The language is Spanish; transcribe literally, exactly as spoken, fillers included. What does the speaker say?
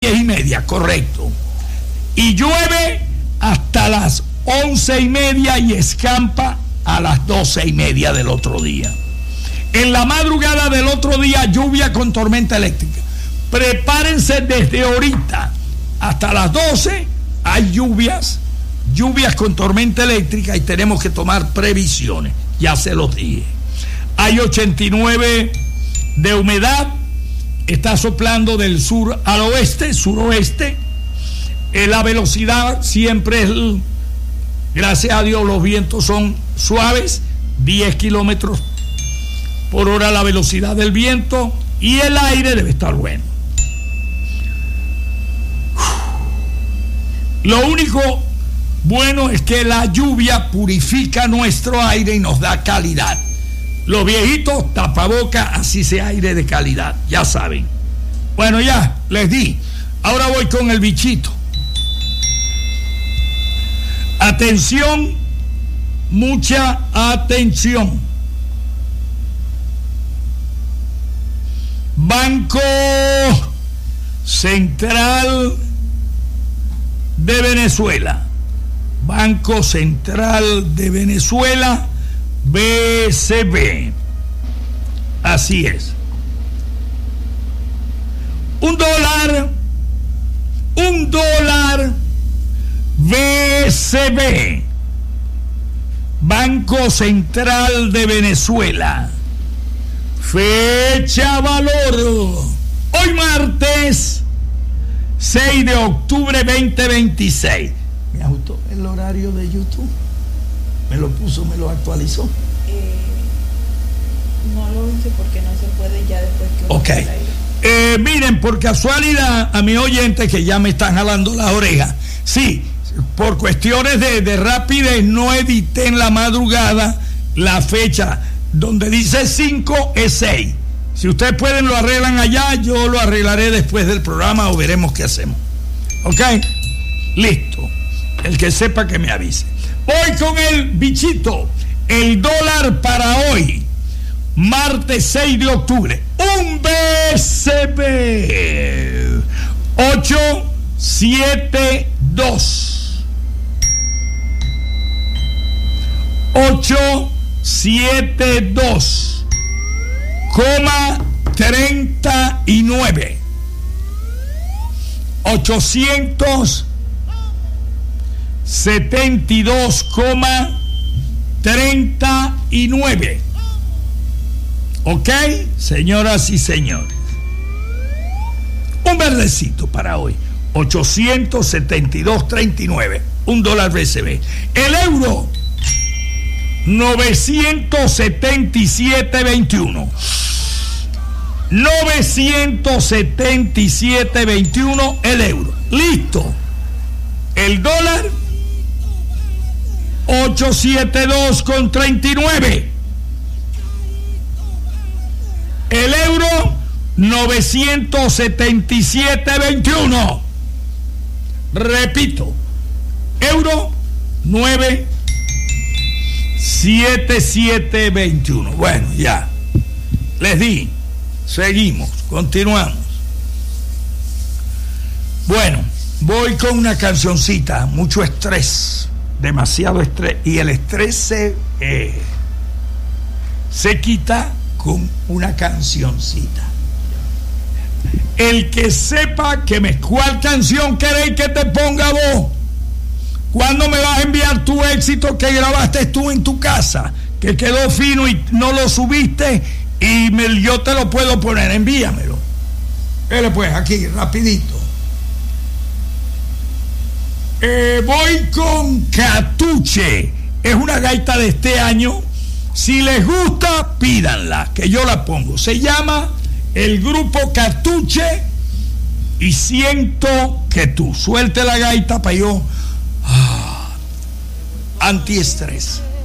diez y media, correcto. Y llueve hasta las once y media y escampa a las doce y media del otro día. En la madrugada del otro día, lluvia con tormenta eléctrica. Prepárense desde ahorita hasta las doce, hay lluvias, lluvias con tormenta eléctrica y tenemos que tomar previsiones, ya se los dije. Hay ochenta y nueve de humedad, está soplando del sur al oeste, suroeste. Eh, la velocidad siempre es, gracias a Dios, los vientos son suaves, diez kilómetros por hora la velocidad del viento, y el aire debe estar bueno. Lo único bueno es que la lluvia purifica nuestro aire y nos da calidad. Los viejitos, tapaboca, así sea aire de calidad, ya saben. Bueno, ya les di. Ahora voy con el bichito. Atención, mucha atención. Banco Central de Venezuela. Banco Central de Venezuela, B C B. Así es. Un dólar, un dólar, B C B. Banco Central de Venezuela. Fecha valor. Hoy martes seis de octubre veinte veintiséis. Me ajustó el horario de YouTube. Me lo puso, me lo actualizó. Eh, no lo hice porque no se puede ya después que... Ok. Eh, miren, por casualidad, a mis oyentes que ya me están jalando las orejas, sí, por cuestiones de, de rapidez, no edité en la madrugada la fecha. Donde dice cinco es seis. Si ustedes pueden, lo arreglan allá, yo lo arreglaré después del programa o veremos qué hacemos. ¿Ok? Listo. El que sepa que me avise. Voy con el bichito. El dólar para hoy, martes seis de octubre. Un B C B. ocho siete dos. ocho siete dos coma treinta y nueve. ochocientos setenta y dos coma treinta y nueve. ¿Ok? Señoras y señores, un verdecito para hoy. ochocientos setenta y dos coma treinta y nueve. Un dólar B C B. El euro, novecientos setenta y siete coma veintiuno. novecientos setenta y siete coma veintiuno el euro. Listo. El dólar, ochocientos setenta y dos coma treinta y nueve. El euro, novecientos setenta y siete coma veintiuno. Repito, euro, nueve siete siete veintiuno. Bueno, ya les di. Seguimos, continuamos. Bueno, voy con una cancioncita. Mucho estrés, demasiado estrés, y el estrés se eh, se quita con una cancioncita. El que sepa que me cuál canción queréis que te ponga vos. ¿Cuándo me vas a enviar tu éxito que grabaste tú en tu casa, que quedó fino y no lo subiste y me, yo te lo puedo poner? Envíamelo. Dale pues, aquí, rapidito. Eh, voy con Catuche. Es una gaita de este año. Si les gusta, pídanla, que yo la pongo. Se llama el grupo Catuche y Siento que tú. Suelte la gaita para yo... Ah, antiestrés.